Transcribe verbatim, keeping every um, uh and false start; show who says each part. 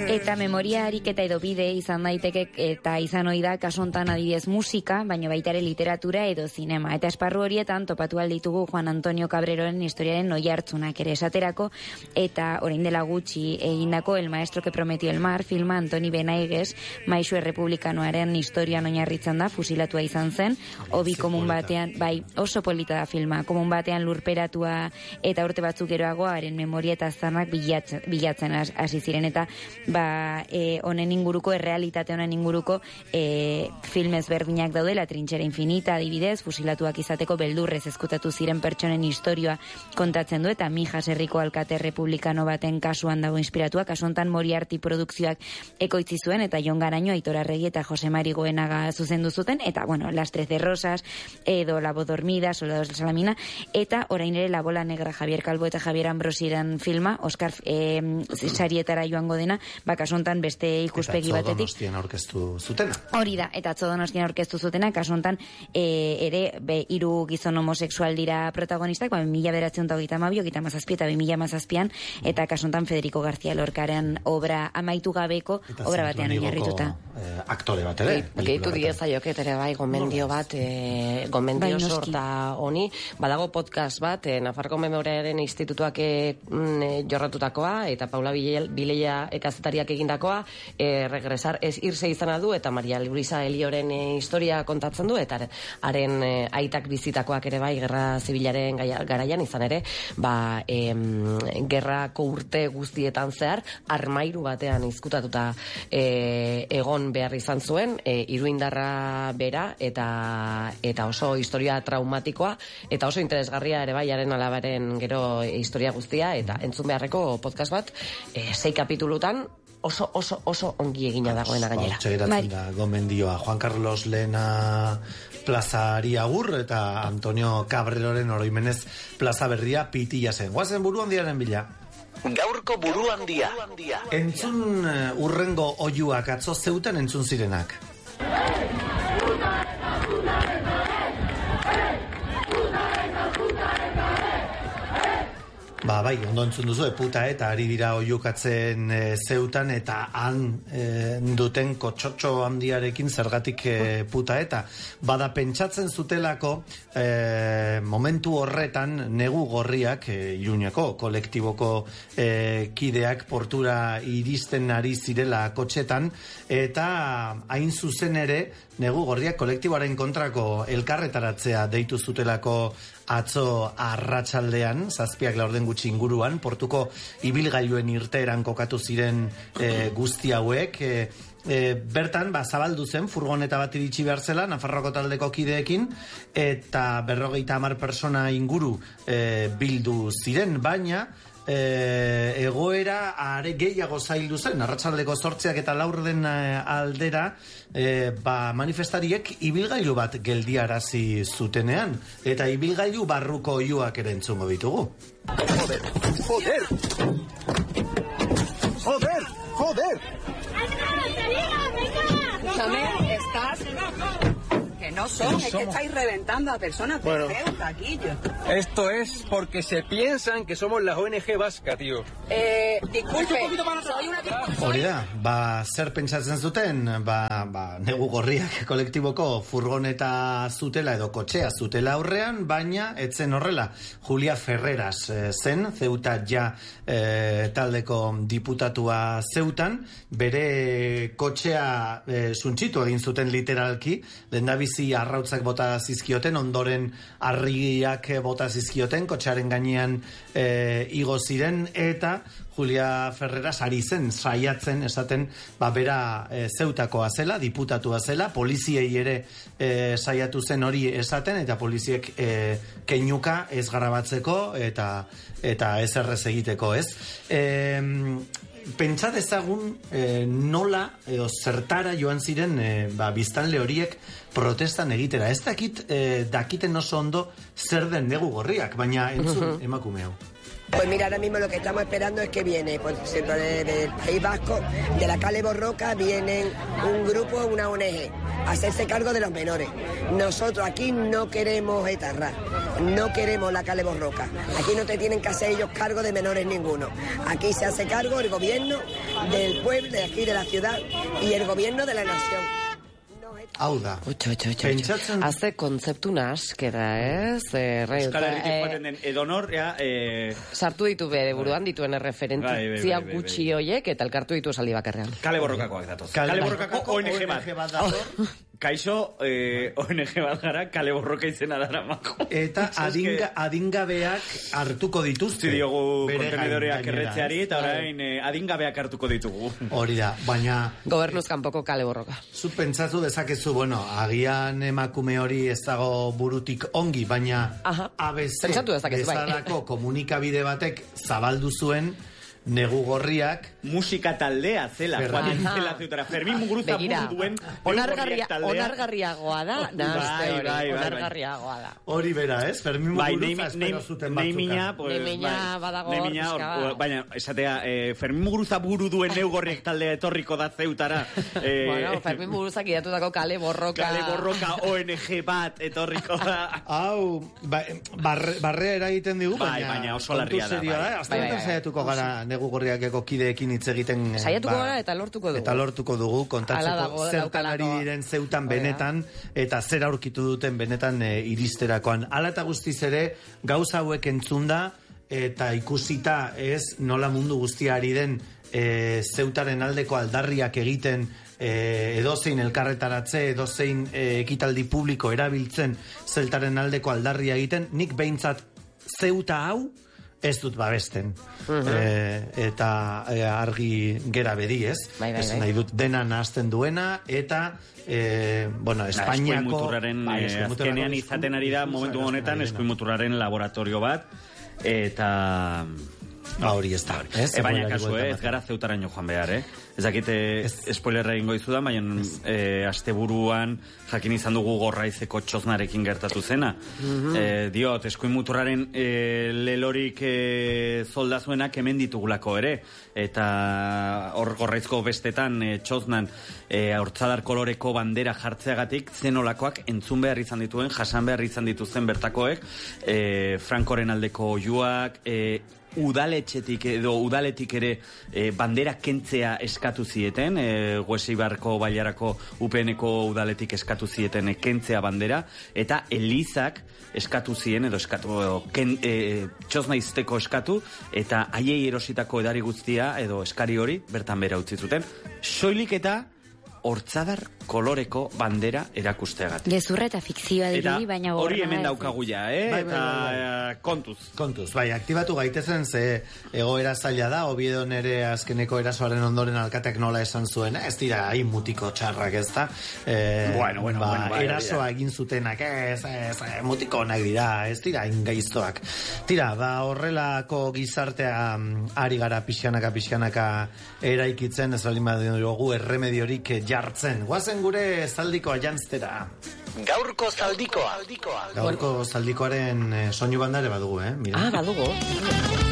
Speaker 1: Eta memoria ariketa edo bide izan daiteke eta izan ohi da kasontan adibidez musika, baina baita ere literatura edo zinema. Eta esparru horietan topatu alditugu Juan Antonio Cabreroren historiaren oihartzunak ere esaterako, eta orain dela gutxi egindako El maestro que prometió el mar filma Antoni Benaigues maisu errepublikanoaren historian oinarritzen da, fusilatua izan zen, hobi komun batean, bai, oso polita da filma, komun batean lurperatua eta urte batzuk geroago haren memoria eta aztarnak bilatzen, bilatzen hasi ziren, eta ba, e, honen inguruko, errealitate honen inguruko e, film ezberdinak daude, La trinchera infinita adibidez, fusilatuak izateko beldurrez ezkutatu ziren pertsonen historia kontatzen du, eta Mijas herriko alkate republikano baten kasuan dago inspiratua, kasu hontan Moriarty produkzioak ekoitzi zuen, eta Jon Garaño, Aitor Arregi eta Jose Mari Goenaga zuzendu zuten, eta bueno, Las trece rosas, edo La voz dormida, Soldados de Salamina, eta orain ere La bola negra Javier Calvo eta Javier Ambrosiren filma, Oscar e, sarietara joango dena, bakasontan beste ikuspegi batetik.
Speaker 2: Eta atzo Donostian aurkeztu zutena.
Speaker 1: Hori da, eta atzo Donostian aurkeztu zutena, kasontan e, ere, be, hiru gizon homosexual dira protagonistak, ba, mila beratzen eta hogeita amabi, hogeita mazazpi eta bi mila mazazpian, eta kasontan Federico García Lorcaren obra amaitu gabeko, eta obra batean oinarrituta.
Speaker 2: Eh, aktore bat ere.
Speaker 3: Gehitu dieza joket ere bai, gomendio bat, e, gomendio bai, sorta honi, badago podcast bat, e, Nafarroko Memoriaren Institutuak e, jorratutakoa, eta Paula Bileia ekazetariak egindakoa, e, regresar ez irse izana du, eta Maria Luisa Elioren e, historia kontatzen du, eta haren e, aitak bizitakoak ere bai, gerra zibilaren garaian izan ere, ba, e, gerrako urte guztietan zehar, armairu batean izkutatuta e, egon behar izan zuen, e, iruindarra bera, eta, eta oso historia traumatikoa, eta oso interesgarria ere bai, haren alabaren gero historia guztia, eta entzun beharreko podcast bat, e, sei kapitulutan, oso, oso, oso ongi egina dagoena gainera.
Speaker 2: Hortxe geratzen da, gomendioa. Juan Carlos Lena plazari agur, eta Antonio Cabreroren oroimenez plaza berria pitila zen. Guazen buru handiaren bila.
Speaker 4: Gaurko buru handia.
Speaker 2: Entzun uh, urrengo oiuak atzo zeutan entzun zirenak. Ba, bai, ondo entzun duzu, e, puta eta ari dira oiukatzen e, zeutan, eta han e, duten kotxotxo handiarekin zergatik e, puta eta. Bada pentsatzen zutelako e, momentu horretan negu gorriak, e, Iruñako kolektiboko e, kideak portura iristen ari zirela kotxetan, eta hain zuzen ere negu gorriak kolektiboaren kontrako elkarretaratzea deitu zutelako atzo arratsaldean, zazpiak laurden gutxi inguruan, portuko ibilgailuen irteeran kokatu ziren e, guzti hauek, e, e, bertan, ba, zabaldu zen, furgoneta bat iritsi behar zela, Nafarroako taldeko kideekin, eta berrogeita hamar persona inguru e, bildu ziren, baina, E, egoera are gehiago zaildu zen, arratsaldeko zortziak eta laurden aldera, e, ba, manifestariek ibilgailu bat geldiarazi zutenean, eta ibilgailu barruko oiuak ere entzungo ditugu.
Speaker 4: Joder, joder, joder, joder.
Speaker 5: Chame, estás... Que no son, no es somos. Que estáis reventando a personas. Bueno, taquillo.
Speaker 6: Esto es porque se piensan que somos la O N G vasca, tío.
Speaker 5: Eh, disculpe, soy una...
Speaker 2: Hori da, ba, zer pentsatzen zuten, ba, ba, negu gorriak kolektiboko furgoneta zutela edo kotxea zutela aurrean, baina etzen horrela. Julia Ferreras e, zen, Ceuta ja e, taldeko diputatua zeutan, bere kotxea e, suntxitu egin zuten literalki, lehendabizi arrautzak bota zizkioten, ondoren harriak bota zizkioten, kotxearen gainean e, igo ziren, eta Julia Ferreras ari zen saiatzen esaten, ba, bera e, zeutakoa zela, diputatua zela, poliziei ere e, saiatu zen hori esaten, eta poliziek e, keinuka ez garabatzeko eta eta ez errez egiteko, ez? E, pentsa dezagun e, nola edo zertara joan ziren e, ba, biztanle horiek protestan egitera. Ez dakit e, dakiten oso ondo zer den negu gorriak, baina entzun emakume hau.
Speaker 7: Pues mira, ahora mismo lo que estamos esperando es que viene, por ejemplo, del de País Vasco, de la Cale Borroca, vienen un grupo, una O N G, a hacerse cargo de los menores. Nosotros aquí no queremos etarrar. no queremos la Kale Borroka. Aquí no te tienen que hacer ellos cargo de menores ninguno. Aquí se hace cargo el gobierno del pueblo, de aquí de la ciudad, y el gobierno de la nación.
Speaker 2: Hau da.
Speaker 3: Utxo, utxo, utxo.
Speaker 2: Pentsatzen...
Speaker 3: Haze kontzeptu naskera, ez? Eh,
Speaker 8: Euskal Herritik joaten den edonor, ja... Eh...
Speaker 3: Sartu ditu bere buruan dituen erreferentzia gutxi hoiek, eta elkartu ditu esaldi bakarrean.
Speaker 8: Kale Borrokakoak datoz. Kale Borrokako O N G bat. Kaixo, eh, O N G bat gara, Kale Borroka izena dara mako.
Speaker 2: Eta adinga, adingabeak hartuko dituzte.
Speaker 8: Zi diogu kontenedoreak erretzeari, eta orain eh, adingabeak hartuko ditugu.
Speaker 2: Hori da, baina...
Speaker 3: Gobernuz kanpoko Kale Borroka.
Speaker 2: Zu pentsatu dezakezu, bueno, agian emakume hori ez dago burutik ongi, baina A B C bezalako komunikabide batek zabaldu zuen negu gorriak
Speaker 8: musika taldea zela joaten zela zeutara Fermin Muguruza buru duen
Speaker 3: onargarriagoa da nahazte hori onargarriagoa da
Speaker 2: hori bera ez Fermin Muguruza espero zuten batzukan
Speaker 3: neimina badago
Speaker 8: baina esatea Fermin Muguruza buru duen negu gorriak taldea etorriko da zeutara
Speaker 3: bueno Fermin Muguruza kidatutako Kale Borroka
Speaker 8: Kale Borroka O N G bat etorriko da
Speaker 2: hau barrea eragiten digu
Speaker 8: baina oso larria da
Speaker 2: aztenetan saiatuko gara negu gorriakeko kideekin hitz egiten
Speaker 3: saiatuko gara eta lortuko dugu
Speaker 2: eta lortuko dugu kontatzeko zertan ari diren zeutan benetan eta zer aurkitu duten benetan iristerakoan hala eta guztiz ere gauza hauek entzunda eta ikusita ez nola mundu guztia ari den zeutaren aldeko aldarriak egiten edozein elkarretaratze edozein ekitaldi publiko erabiltzen zeltaren aldeko aldarria egiten nik behintzat zeuta hau ez dut babesten. Uh-huh. e, eta e, argi gera bedi, ez?
Speaker 3: Bai, bai,
Speaker 2: ez
Speaker 3: bai.
Speaker 2: nahi dut dena nahazten duena, eta e, bueno, Espainiako...
Speaker 8: Eskuimuturraren, bai, azkenean izaten ari da, momentu honetan, eskuimuturraren laboratorio bat, eta...
Speaker 2: Ba, hori ez da.
Speaker 8: Ez, e, baina kasu, eh, ez gara zeutaraino joan behar, eh? Ez dakite spoilerra ingo izudan, baina e, asteburuan jakin izan dugu Gorraizeko txoznarekin gertatu zena. Mm-hmm. e, diot, eskuin muturraren e, lelorik e, zoldazuenak hemen ditugulako ere. Eta hor Gorraizko bestetan e, txoznan e, hortzadar koloreko bandera jartzeagatik zenolakoak entzun behar izan dituen, jasan behar izan dituzten bertakoek, e, Frankoren aldeko oihuak, e, udaletxetik edo udaletik ere e, bandera kentzea eskatu zieten, e, Guesibarko Bailarako U P N-ko udaletik eskatu zieten e, kentzea bandera, eta Elizak eskatu zien edo eskatu edo, ken, e, txosna izteko eskatu, eta haiei erositako edari guztia edo eskari hori bertan bera utzi zuten, soilik eta hortzadar koloreko bandera erakusteagatik.
Speaker 1: Gezurra eta fikzioa dirudi, baina
Speaker 8: hori hemen daukagu ja, eh?
Speaker 2: Bai, bai,
Speaker 8: eta
Speaker 2: bai, bai.
Speaker 8: kontuz.
Speaker 2: Kontuz, bai, aktibatu gaitezen, ze egoera zaila da, Oviedon ere azkeneko erasoaren ondoren alkateak nola esan zuen, ez dira, hain mutiko txarrak ez da. Eh,
Speaker 8: bueno, bueno,
Speaker 2: ba,
Speaker 8: bueno, bai,
Speaker 2: erasoa
Speaker 8: bai,
Speaker 2: egin zutenak, ez, ez, mutiko onak dira, ez dira, hain gaiztoak. Tira, ba, horrelako gizartea ari gara pixanaka, pixanaka eraikitzen, ez baldin badugu erremediorik jartzen. Guazen gure zaldikoa jantztera.
Speaker 4: Gaurko zaldikoa.
Speaker 2: Gaurko zaldikoaren soinu bandare badugu, eh? Mira.
Speaker 3: Ah, badugu.